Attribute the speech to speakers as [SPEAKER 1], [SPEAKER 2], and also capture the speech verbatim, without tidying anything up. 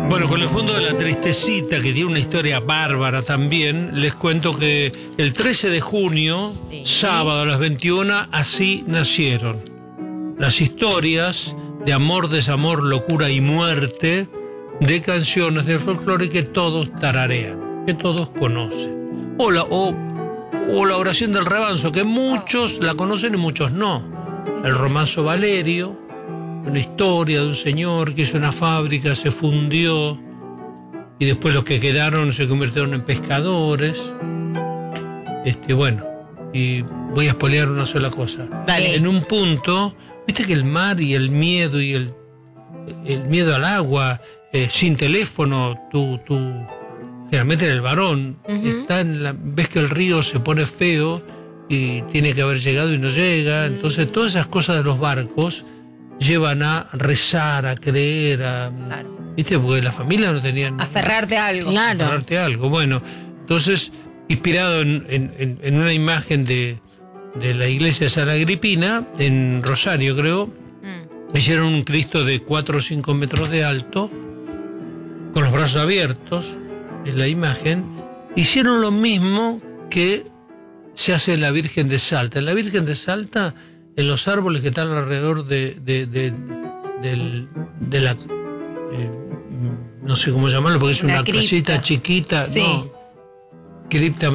[SPEAKER 1] Bueno, con el fondo de la tristecita, que tiene una historia bárbara también, les cuento que el trece de junio, sí. sábado a las veintiuna, así nacieron las historias de amor, desamor, locura y muerte de canciones del folclore que todos tararean, que todos conocen. O la, o, o la oración del rebanzo, que muchos la conocen y muchos no. El romanzo Valerio, una historia de un señor que hizo una fábrica, se fundió y después los que quedaron se convirtieron en pescadores. Este, bueno, y voy a spoilear una sola cosa.
[SPEAKER 2] Dale.
[SPEAKER 1] En un punto, viste que el mar y el miedo y el, el miedo al agua, eh, sin teléfono, tú, tú, generalmente el varón, uh-huh. está en la, ves que el río se pone feo y tiene que haber llegado y no llega. Uh-huh. Entonces todas esas cosas de los barcos llevan a rezar, a creer, a,
[SPEAKER 2] claro.
[SPEAKER 1] ¿viste? Porque la familia no tenían...
[SPEAKER 2] Aferrarte a algo.
[SPEAKER 1] Claro. Aferrarte a algo. Bueno, entonces, inspirado en, en, en una imagen de, de la iglesia de San Agripina, en Rosario, creo, mm. hicieron un Cristo de cuatro o cinco metros de alto, con los brazos abiertos, en la imagen. Hicieron lo mismo que se hace en la Virgen de Salta. En la Virgen de Salta, en los árboles que están alrededor de, de, de, de, de la... Eh, no sé cómo llamarlo, porque es una, una casita chiquita, sí. no, cripta